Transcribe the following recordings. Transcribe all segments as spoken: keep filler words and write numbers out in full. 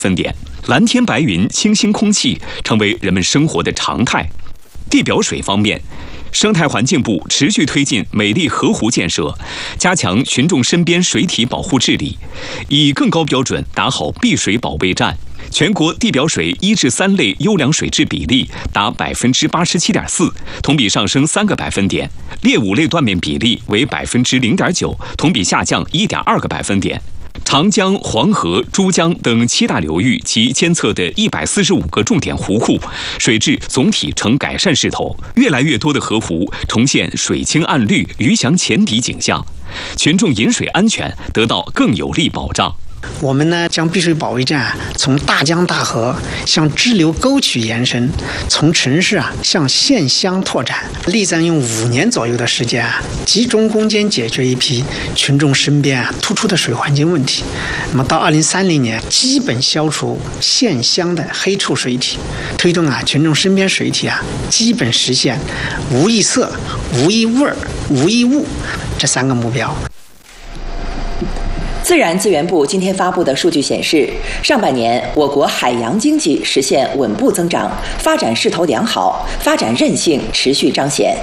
分点。蓝天白云、清新空气成为人们生活的常态。地表水方面，生态环境部持续推进美丽河湖建设，加强群众身边水体保护治理，以更高标准打好碧水保卫战。全国地表水一至三类优良水质比例达百分之八十七点四，同比上升三个百分点；劣五类断面比例为百分之零点九，同比下降一点二个百分点。长江、黄河、珠江等七大流域及监测的一百四十五个重点湖库，水质总体呈改善势头，越来越多的河湖重现水清岸绿、鱼翔浅底景象，群众饮水安全得到更有力保障。 我们呢将碧水保卫战从大江大河向支流沟渠延伸，从城市啊向县乡拓展，力争用五年左右的时间啊，集中攻坚解决一批群众身边啊突出的水环境问题。那么到二零三零年，基本消除县乡的黑臭水体，推动啊群众身边水体啊基本实现无异色、无异味、无异物这三个目标。 自然资源部今天发布的数据显示，上半年我国海洋经济实现稳步增长，发展势头良好，发展韧性持续彰显。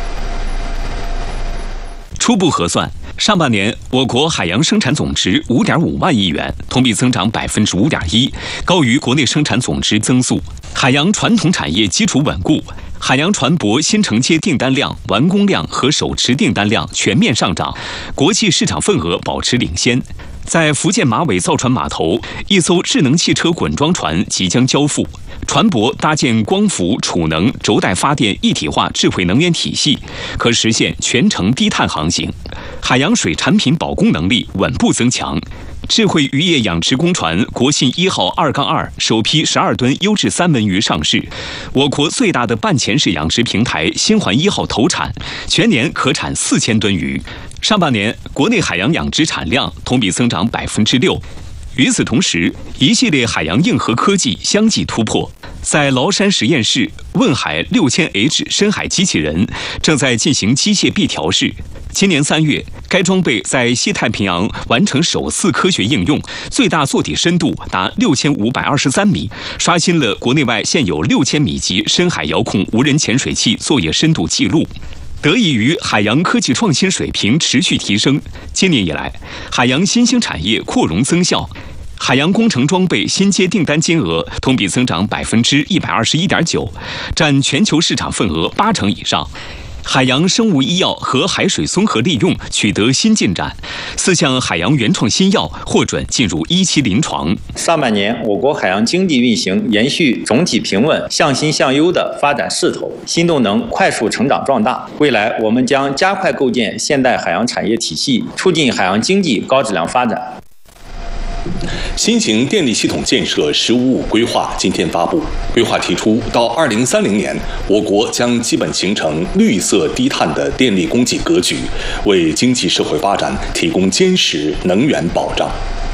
初步核算，上半年我国海洋生产总值五点五万亿元，同比增长百分之五点一，高于国内生产总值增速。海洋传统产业基础稳固，海洋船舶新承接订单量、完工量和手持订单量全面上涨，国际市场份额保持领先。在福建马尾造船码头，一艘智能汽车滚装船即将交付，船舶搭建光伏、储能、轴带发电一体化智慧能源体系，可实现全程低碳航行。海洋水产品保供能力稳步增强。智慧渔业养殖工船国信一号二杠二首批十二吨优质三文鱼上市，我国最大的半潜式养殖平台新环一号投产，全年可产四千吨鱼。上半年国内海洋养殖产量同比增长百分之六。与此同时，一系列海洋硬核科技相继突破。在崂山实验室，问海六千 H 深海机器人正在进行机械臂调试。今年三月，该装备在西太平洋完成首次科学应用，最大座底深度达六千五百二十三米，刷新了国内外现有六千米级深海遥控无人潜水器作业深度记录。得益于海洋科技创新水平持续提升，今年以来，海洋新兴产业扩容增效，海洋工程装备新接订单金额同比增长百分之一百二十一点九，占全球市场份额八成以上。海洋生物医药和海水综合利用取得新进展，四项海洋原创新药获准进入一期临床。 上半年，我国海洋经济运行延续总体平稳、向新向优的发展势头，新动能快速成长壮大。未来，我们将加快构建现代海洋产业体系，促进海洋经济高质量发展。 新型电力系统建设“十五五”规划今天发布。规划提出，到二零三零年，我国将基本形成绿色低碳的电力供给格局，为经济社会发展提供坚实能源保障。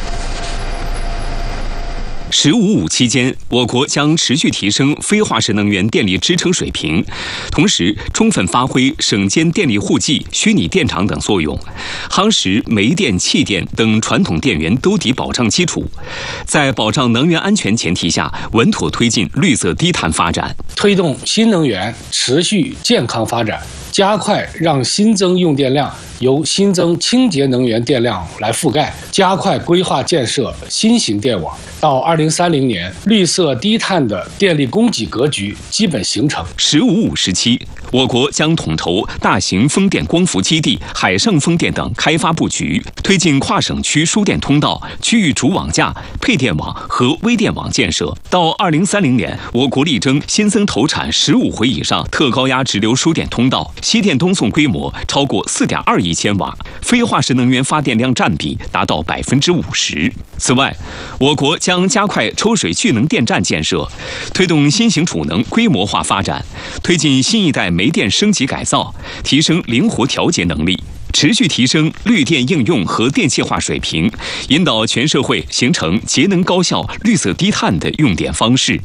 十五五期间，我国将持续提升非化石能源电力支撑水平，同时充分发挥省间电力户籍、虚拟电厂等作用，夯实煤电、气电等传统电源兜底保障基础，在保障能源安全前提下，稳妥推进绿色低碳发展， 推动新能源持续健康发展，加快让新增用电量由新增清洁能源电量来覆盖，加快规划建设新型电网。到二零三零年，绿色低碳的电力供给格局基本形成。 十五五时期，我国将统筹大型风电光伏基地、海上风电等开发布局，推进跨省区输电通道、区域主网架、配电网和微电网建设。到二零三零年，我国力争新增投产十五回以上特高压直流输电通道，西电东送规模超过四点二亿千瓦，非化石能源发电量占比达到百分之五十。此外，我国将加快抽水蓄能电站建设，推动新型储能规模化发展，推进新一代煤电升级改造，提升灵活调节能力，持续提升绿电应用和电气化水平，引导全社会形成节能高效、绿色低碳的用电方式。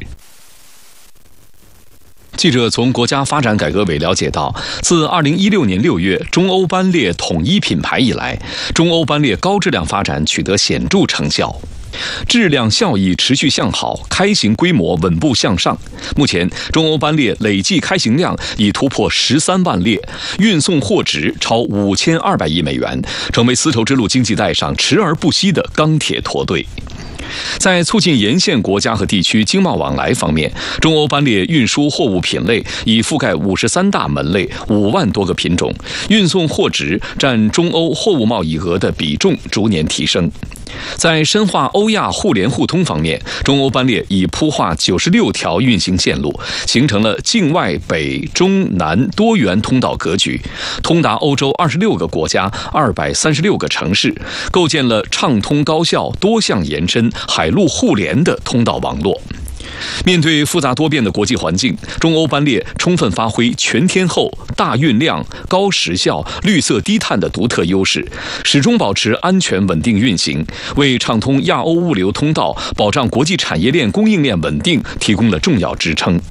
记者从国家发展改革委了解到，自二零一六年六月中欧班列统一品牌以来，中欧班列高质量发展取得显著成效。 质量效益持续向好，开行规模稳步向上。目前，中欧班列累计开行量已突破十三万列，运送货值超五千二百亿美元，成为丝绸之路经济带上驰而不息的钢铁驼队。在促进沿线国家和地区经贸往来方面，中欧班列运输货物品类已覆盖五十三大门类、五万多个品种，运送货值占中欧货物贸易额的比重逐年提升。在深化欧亚互联互通方面，中欧班列已铺画九十六条运行线路，形成了境外北中南多元通道格局，通达欧洲二十六个国家、二百三十六个城市，构建了畅通高效、多项延伸、海陆互联的通道网络。面对复杂多变的国际环境，中欧班列充分发挥全天候、大运量、高时效、绿色低碳的独特优势，始终保持安全稳定运行，为畅通亚欧物流通道、保障国际产业链供应链稳定提供了重要支撑。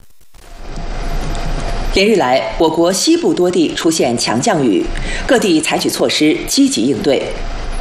连日来，我国西部多地出现强降雨，各地采取措施积极应对。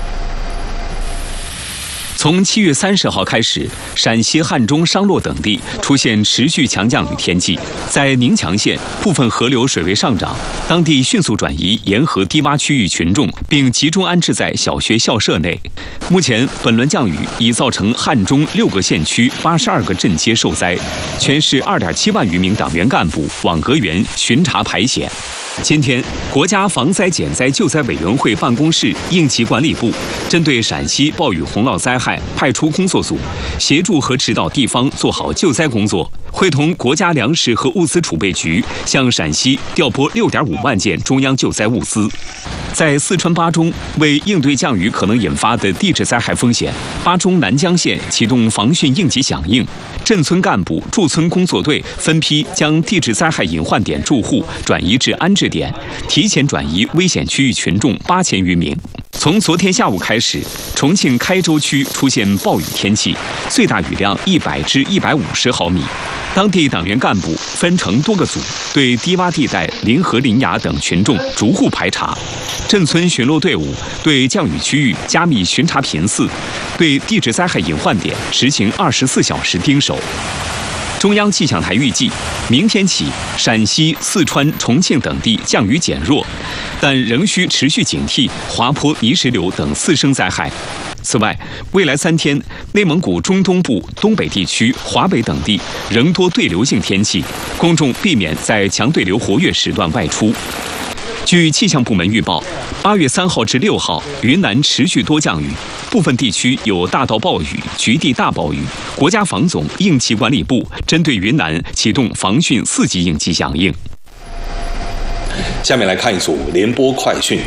从七月三十号开始，陕西汉中、商洛等地出现持续强降雨天气。在宁强县，部分河流水位上涨，当地迅速转移沿河低洼区域群众，并集中安置在小学校舍内。目前，本轮降雨已造成汉中六个县区八十二个镇街受灾，全市二点七万余名党员干部、网格员巡查排险。今天，国家防灾减灾救灾委员会办公室应急管理部针对陕西暴雨洪涝灾害派出工作组，协助和指导地方做好救灾工作，会同国家粮食和物资储备局向陕西调拨六点五万件中央救灾物资。在四川巴中，为应对降雨可能引发的地质灾害风险，巴中南江县启动防汛应急响应，镇村干部、驻村工作队分批将地质灾害隐患点住户转移至安置点，提前转移危险区域群众八千余名。从昨天下午开始，重庆开州区出现暴雨天气，最大雨量一百至一百五十毫米。当地党员干部分成多个组，对低洼地带、临河临崖等群众逐户排查。镇村巡逻队伍对降雨区域加密巡查频次，对地质灾害隐患点实行二十四小时盯守。中央气象台预计，明天起，陕西、四川、重庆等地降雨减弱，但仍需持续警惕滑坡、泥石流等次生灾害。此外，未来三天，内蒙古中东部、东北地区、华北等地仍多对流性天气，公众避免在强对流活跃时段外出。据气象部门预报，八月三号至六号，云南持续多降雨，部分地区有大到暴雨、局地大暴雨。国家防总应急管理部针对云南启动防汛四级应急响应。 下面来看一组联播快讯。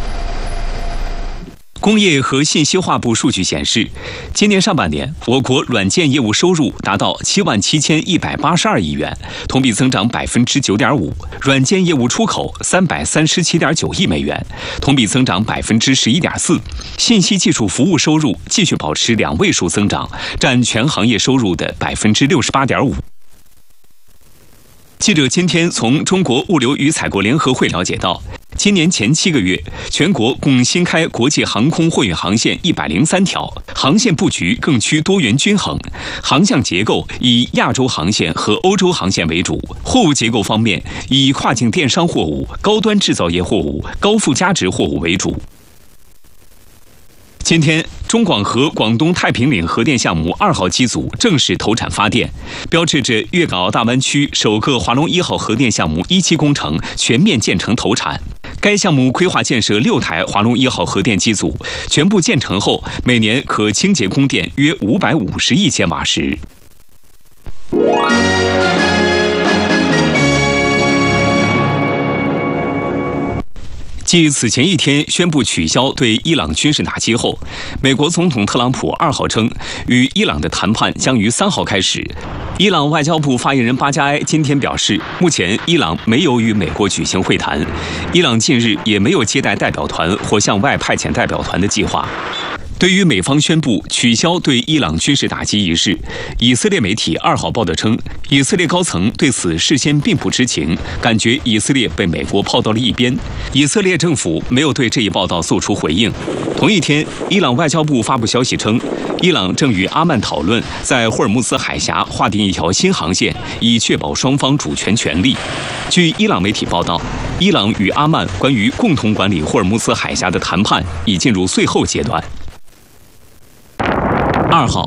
工业和信息化部数据显示，今年上半年，我国软件业务收入达到七万七千一百八十二亿元，同比增长百分之九点五；软件业务出口三百三十七点九亿美元，同比增长百分之十一点四。信息技术服务收入继续保持两位数增长，占全行业收入的百分之六十八点五。记者今天从中国物流与采购联合会了解到，今年前七个月，全国共新开国际航空货运航线一百零三条，航线布局更趋多元均衡，航向结构以亚洲航线和欧洲航线为主，货物结构方面以跨境电商货物、高端制造业货物、高附加值货物为主。今天，中广核广东太平岭核电项目二号机组正式投产发电，标志着粤港澳大湾区首个华龙一号核电项目一期工程全面建成投产。该项目规划建设六台华龙一号核电机组，全部建成后，每年可清洁供电约五百五十亿千瓦时。继此前一天宣布取消对伊朗军事打击后，美国总统特朗普二号称，与伊朗的谈判将于三号开始。伊朗外交部发言人巴加埃今天表示，目前伊朗没有与美国举行会谈，伊朗近日也没有接待代表团或向外派遣代表团的计划。 对于美方宣布取消对伊朗军事打击一事，以色列媒体二号报道称，以色列高层对此事先并不知情，感觉以色列被美国抛到了一边。以色列政府没有对这一报道做出回应。同一天，伊朗外交部发布消息称，伊朗正与阿曼讨论在霍尔木兹海峡划定一条新航线，以确保双方主权权利。据伊朗媒体报道，伊朗与阿曼关于共同管理霍尔木兹海峡的谈判已进入最后阶段。二号。